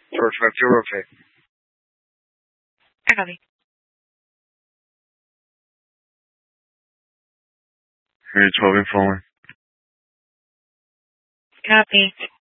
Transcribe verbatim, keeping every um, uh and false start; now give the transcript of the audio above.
Perfect. I copy. Area twelve in phone. Copy.